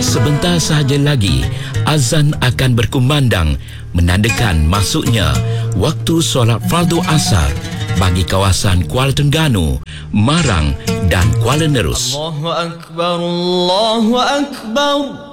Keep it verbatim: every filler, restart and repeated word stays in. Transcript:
Sebentar sahaja lagi, azan akan berkumandang menandakan masuknya waktu solat fardu asar bagi kawasan Kuala Terengganu, Marang dan Kuala Nerus. Allahu Akbar, Allahu Akbar.